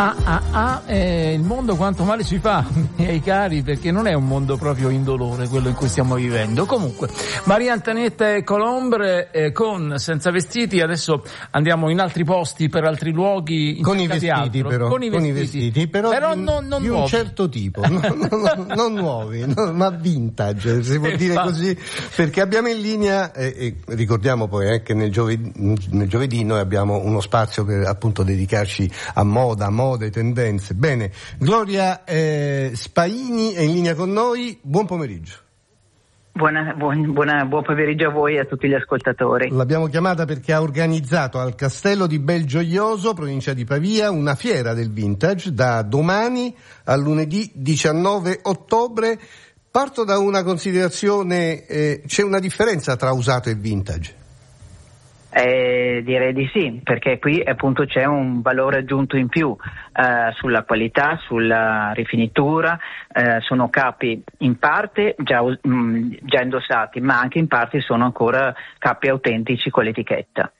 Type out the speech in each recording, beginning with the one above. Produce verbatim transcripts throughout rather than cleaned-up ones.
Ah, ah, ah, eh, il mondo quanto male ci fa, miei cari, perché non è un mondo proprio indolore quello in cui stiamo vivendo. Comunque, Maria Antonietta e Colombre eh, con Senza Vestiti. Adesso andiamo in altri posti, per altri luoghi, con i vestiti però, con i vestiti, con i vestiti però, però di, non, non di un certo tipo, non, non, non nuovi, no, ma vintage, si può eh, dire fa... così, perché abbiamo in linea eh, e ricordiamo poi eh, che nel giovedì, nel giovedì noi abbiamo uno spazio per appunto dedicarci a moda, mode, tendenze. Bene, Gloria eh, Spaini è in linea con noi. Buon pomeriggio. Buona, buon, buona, buon pomeriggio a voi e a tutti gli ascoltatori. L'abbiamo chiamata perché ha organizzato al Castello di Belgioioso, provincia di Pavia, una fiera del vintage da domani a lunedì diciannove ottobre. Parto da una considerazione, eh, c'è una differenza tra usato e vintage? Eh, direi di sì, perché qui appunto c'è un valore aggiunto in più eh, sulla qualità, sulla rifinitura, eh, sono capi in parte già, mh, già indossati, ma anche in parte sono ancora capi autentici con l'etichetta.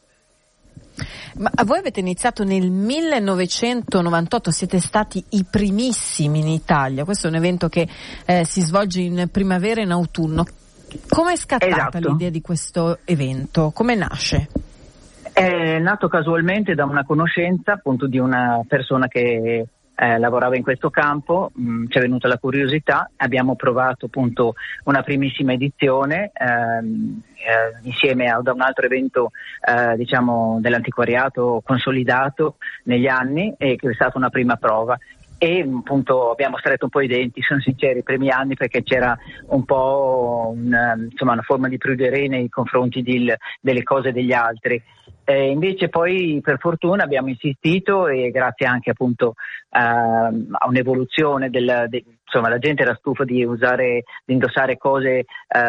Ma voi avete iniziato nel millenovecentonovantotto, siete stati i primissimi in Italia, questo è un evento che eh, si svolge in primavera e in autunno. Come è scattata esatto. l'idea di questo evento? Come nasce? È nato casualmente da una conoscenza appunto di una persona che eh, lavorava in questo campo, mh, ci è venuta la curiosità, abbiamo provato appunto una primissima edizione ehm, eh, insieme a da un altro evento eh, diciamo dell'antiquariato consolidato negli anni, e che è stata una prima prova. E appunto abbiamo stretto un po' i denti, sono sinceri, i primi anni, perché c'era un po' un, insomma, una forma di pruderia nei confronti di, delle cose degli altri. E invece poi per fortuna abbiamo insistito, e grazie anche appunto uh, a un'evoluzione del, de, insomma la gente era stufa di usare, di indossare cose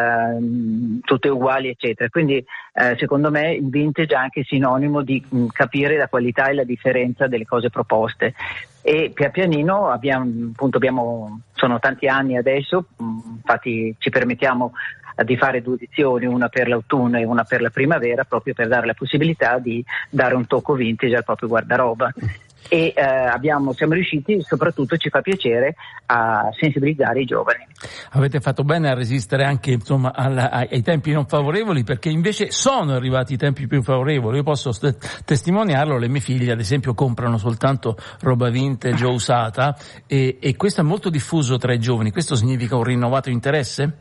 uh, tutte uguali eccetera, quindi uh, secondo me il vintage è anche sinonimo di um, capire la qualità e la differenza delle cose proposte. E pian pianino abbiamo appunto abbiamo sono tanti anni adesso, infatti ci permettiamo di fare due edizioni, una per l'autunno e una per la primavera, proprio per dare la possibilità di dare un tocco vintage al proprio guardaroba. E eh, abbiamo, siamo riusciti, soprattutto ci fa piacere, a sensibilizzare i giovani. Avete fatto bene a resistere anche insomma alla, ai tempi non favorevoli, perché invece sono arrivati i tempi più favorevoli. Io posso st- testimoniarlo, le mie figlie ad esempio comprano soltanto roba vintage o usata, e, e questo è molto diffuso tra i giovani. Questo significa un rinnovato interesse?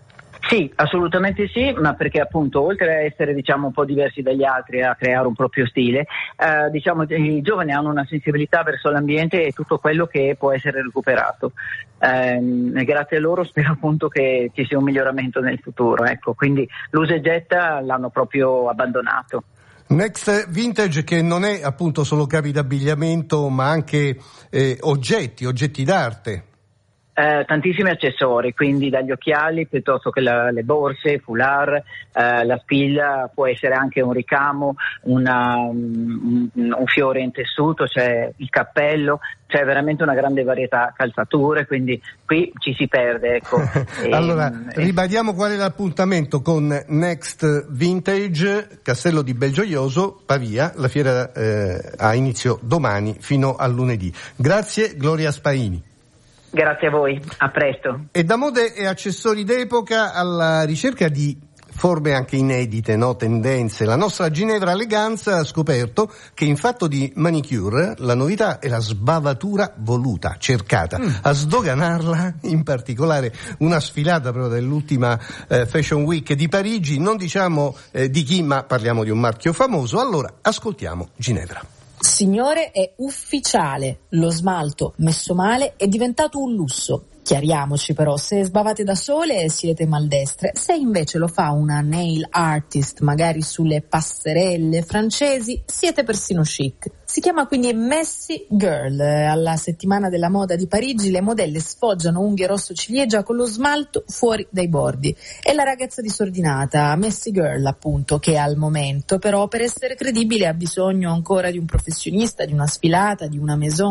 Sì, assolutamente sì, ma perché appunto oltre a essere diciamo un po' diversi dagli altri, a creare un proprio stile, eh, diciamo i giovani hanno una sensibilità verso l'ambiente e tutto quello che può essere recuperato. Eh, grazie a loro spero appunto che ci sia un miglioramento nel futuro, ecco, quindi l'usa e getta l'hanno proprio abbandonato. Next Vintage, che non è appunto solo capi d'abbigliamento ma anche eh, oggetti, oggetti d'arte. Eh, tantissimi accessori, quindi dagli occhiali piuttosto che la, le borse, foulard, eh, la spilla, può essere anche un ricamo, una, un, un fiore in tessuto, c'è il cappello, c'è veramente una grande varietà, calzature, quindi qui ci si perde, ecco. Allora, e, ribadiamo qual è l'appuntamento con Next Vintage, Castello di Belgioioso, Pavia. La fiera eh, ha inizio domani fino a lunedì. Grazie Gloria Spaini. Grazie a voi, a presto. E da mode e accessori d'epoca alla ricerca di forme anche inedite, no? Tendenze. La nostra Ginevra Eleganza ha scoperto che in fatto di manicure la novità è la sbavatura voluta, cercata. Mm. A sdoganarla, in particolare una sfilata proprio dell'ultima eh, Fashion Week di Parigi, non diciamo eh, di chi, ma parliamo di un marchio famoso. Allora, ascoltiamo Ginevra. Signore, è ufficiale, lo smalto messo male è diventato un lusso. Chiariamoci però, se sbavate da sole siete maldestre, se invece lo fa una nail artist, magari sulle passerelle francesi, siete persino chic. Si chiama quindi Messy Girl. Alla settimana della moda di Parigi le modelle sfoggiano unghie rosso ciliegia con lo smalto fuori dai bordi. È la ragazza disordinata, Messy Girl appunto, che al momento però per essere credibile ha bisogno ancora di un professionista, di una sfilata, di una maison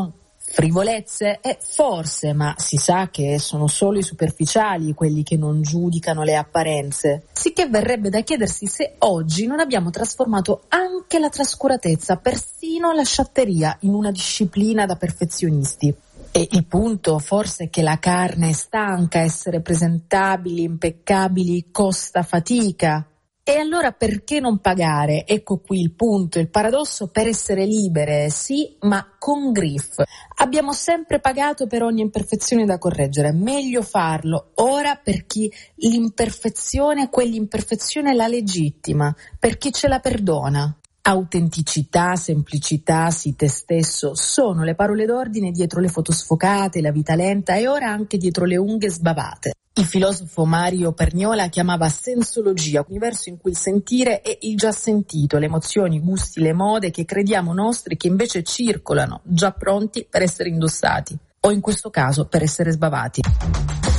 Frivolezze? Eh, forse, ma si sa che sono solo i superficiali quelli che non giudicano le apparenze. Sicché verrebbe da chiedersi se oggi non abbiamo trasformato anche la trascuratezza, persino la sciatteria, in una disciplina da perfezionisti. E il punto forse è che la carne è stanca, essere presentabili, impeccabili, costa fatica. E allora perché non pagare? Ecco qui il punto, il paradosso: per essere libere, sì, ma con griff. Abbiamo sempre pagato per ogni imperfezione da correggere, meglio farlo ora per chi l'imperfezione, quell'imperfezione la legittima, per chi ce la perdona. Autenticità, semplicità, sii te stesso sono le parole d'ordine dietro le foto sfocate, la vita lenta e ora anche dietro le unghie sbavate. Il filosofo Mario Perniola chiamava sensologia, un universo in cui il sentire è il già sentito, le emozioni, i gusti, le mode che crediamo nostri, che invece circolano, già pronti per essere indossati, o in questo caso per essere sbavati.